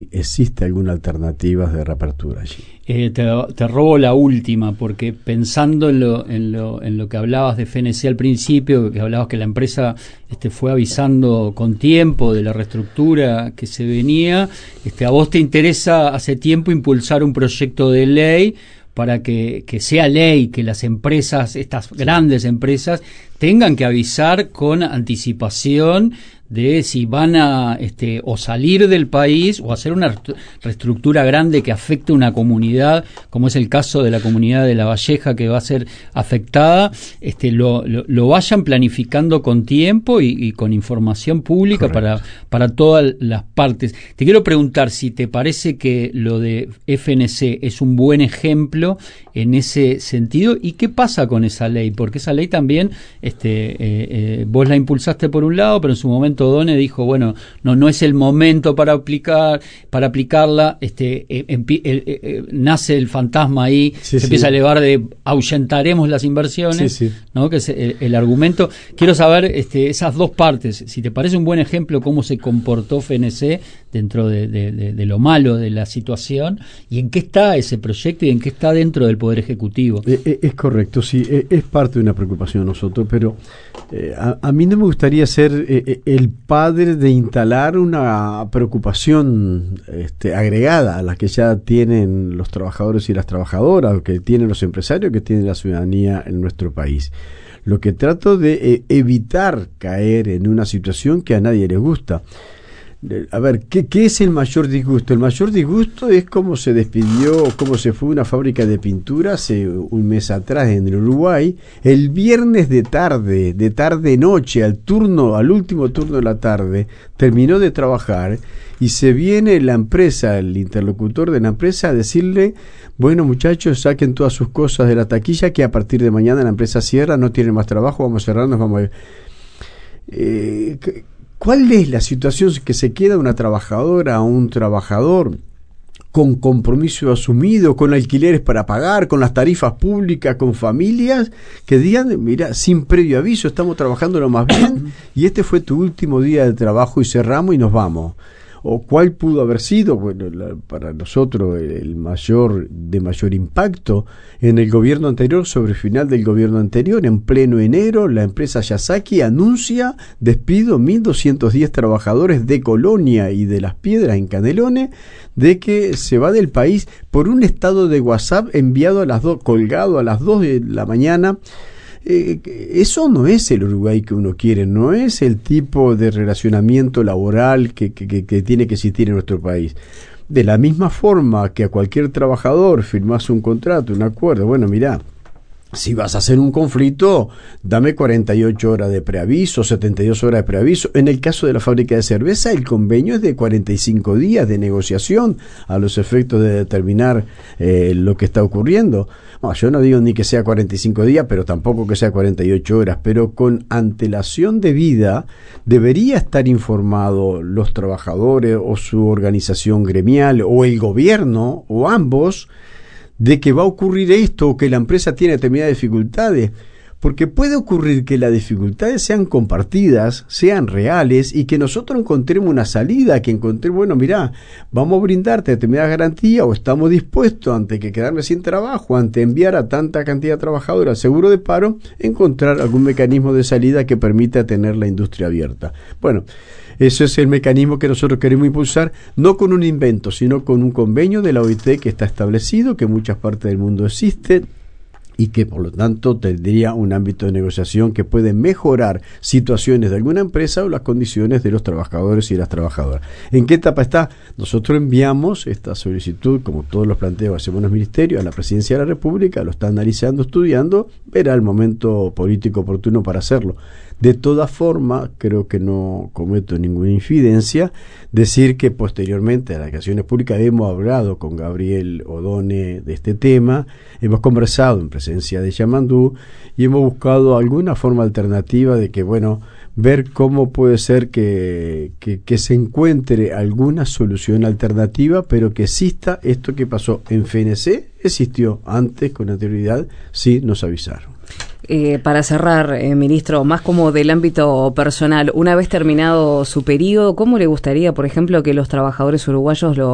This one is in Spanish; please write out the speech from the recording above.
si existe alguna alternativa de reapertura allí. Te robo la última, porque pensando en lo que hablabas de FNC al principio, que hablabas que la empresa fue avisando con tiempo de la reestructura que se venía, a vos te interesa hace tiempo impulsar un proyecto de ley para que sea ley, que las empresas, estas grandes empresas, tengan que avisar con anticipación de si van a o salir del país o hacer una reestructura grande que afecte una comunidad, como es el caso de la comunidad de La Valleja, que va a ser afectada, lo vayan planificando con tiempo y con información pública para todas las partes. Te quiero preguntar si te parece que lo de FNC es un buen ejemplo en ese sentido, y qué pasa con esa ley, porque esa ley también vos la impulsaste por un lado, pero en su momento Done dijo, bueno, no es el momento para aplicarla, nace el fantasma ahí, se empieza a elevar de ahuyentaremos las inversiones, ¿no? Que es el argumento. Quiero saber esas dos partes, si te parece un buen ejemplo cómo se comportó FNC dentro de lo malo de la situación, y en qué está ese proyecto y en qué está dentro del Poder Ejecutivo. Es correcto, sí, es parte de una preocupación de nosotros, pero a mí no me gustaría ser el padre de instalar una preocupación agregada a la que ya tienen los trabajadores y las trabajadoras, que tienen los empresarios, que tiene la ciudadanía en nuestro país. Lo que trato de evitar caer en una situación que a nadie le gusta. A ver, ¿qué es el mayor disgusto? El mayor disgusto es cómo se despidió, cómo se fue una fábrica de pintura hace un mes atrás en el Uruguay, el viernes de tarde-noche, al último turno de la tarde, terminó de trabajar y se viene la empresa, el interlocutor de la empresa, a decirle, bueno muchachos, saquen todas sus cosas de la taquilla, que a partir de mañana la empresa cierra, no tiene más trabajo, vamos a cerrar, nos vamos a ir. ¿Cuál es la situación que se queda una trabajadora o un trabajador con compromiso asumido, con alquileres para pagar, con las tarifas públicas, con familias que digan, mira, sin previo aviso, estamos trabajando lo más bien y este fue tu último día de trabajo y cerramos y nos vamos? ¿O cuál pudo haber sido? Bueno, para nosotros el mayor impacto en el gobierno anterior, sobre el final del gobierno anterior, en pleno enero, la empresa Yasaki anuncia despido 1.210 trabajadores de Colonia y de Las Piedras en Canelones, de que se va del país por un estado de WhatsApp enviado colgado a las 2 de la mañana. Eso no es el Uruguay que uno quiere, no es el tipo de relacionamiento laboral que tiene que existir en nuestro país. De la misma forma que a cualquier trabajador firmas un contrato, un acuerdo, bueno, mirá, si vas a hacer un conflicto, dame 48 horas de preaviso, 72 horas de preaviso. En el caso de la fábrica de cerveza, el convenio es de 45 días de negociación a los efectos de determinar lo que está ocurriendo. No, yo no digo ni que sea 45 días, pero tampoco que sea 48 horas, pero con antelación debida debería estar informado los trabajadores o su organización gremial o el gobierno o ambos de que va a ocurrir esto o que la empresa tiene determinadas dificultades, porque puede ocurrir que las dificultades sean compartidas, sean reales y que nosotros encontremos una salida, que encontremos, bueno, mirá, vamos a brindarte determinadas garantías o estamos dispuestos, ante que quedarme sin trabajo, ante enviar a tanta cantidad de trabajadores al seguro de paro, encontrar algún mecanismo de salida que permita tener la industria abierta. Bueno, eso es el mecanismo que nosotros queremos impulsar, no con un invento, sino con un convenio de la OIT que está establecido, que en muchas partes del mundo existe, y que por lo tanto tendría un ámbito de negociación que puede mejorar situaciones de alguna empresa o las condiciones de los trabajadores y las trabajadoras. ¿En qué etapa está? Nosotros enviamos esta solicitud, como todos los planteos que hacemos en los ministerios, a la Presidencia de la República, lo está analizando, estudiando, verá el momento político oportuno para hacerlo. De todas formas, creo que no cometo ninguna infidencia decir que posteriormente a las declaraciones públicas hemos hablado con Gabriel Odone de este tema, hemos conversado en presencia de Yamandú y hemos buscado alguna forma alternativa de que, bueno, ver cómo puede ser que se encuentre alguna solución alternativa, pero que exista esto que pasó en FNC, existió antes con anterioridad, sí nos avisaron. Para cerrar, ministro, más como del ámbito personal, una vez terminado su periodo, ¿cómo le gustaría, por ejemplo, que los trabajadores uruguayos lo